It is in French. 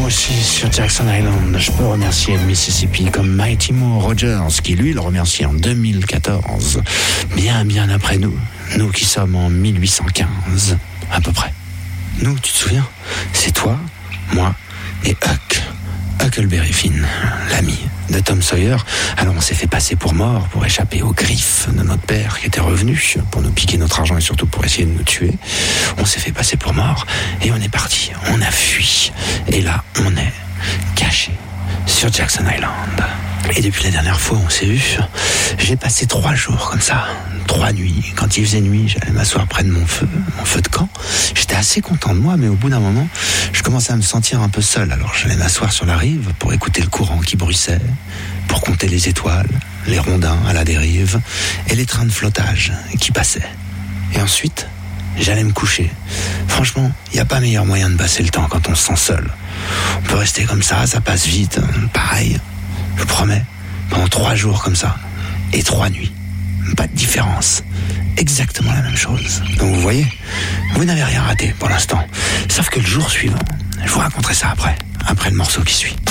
moi aussi, sur Jackson Island, je peux remercier le Mississippi comme Mighty Moore Rogers, qui lui le remercie en 2014. Bien après nous. Nous qui sommes en 1815, à peu près. Nous, tu te souviens? C'est toi, moi et Huckleberry Finn, l'ami de Tom Sawyer. Alors on s'est fait passer pour mort pour échapper aux griffes de notre père qui était revenu pour nous piquer notre argent et surtout pour essayer de nous tuer. On s'est fait passer pour mort et on est parti. On a fui. Et là, on est caché sur Jackson Island. Et depuis la dernière fois où on s'est vu, j'ai passé 3 jours comme ça, 3 nuits. Quand il faisait nuit, j'allais m'asseoir près de mon feu de camp. J'étais assez content de moi, mais au bout d'un moment, je commençais à me sentir un peu seul. Alors j'allais m'asseoir sur la rive pour écouter le courant qui bruissait, pour compter les étoiles, les rondins à la dérive et les trains de flottage qui passaient. Et ensuite, j'allais me coucher. Franchement, il n'y a pas meilleur moyen de passer le temps quand on se sent seul. On peut rester comme ça passe vite, pareil. Je vous promets, pendant 3 jours comme ça, et 3 nuits. Pas de différence. Exactement la même chose. Donc vous voyez, vous n'avez rien raté pour l'instant. Sauf que le jour suivant, je vous raconterai ça après le morceau qui suit.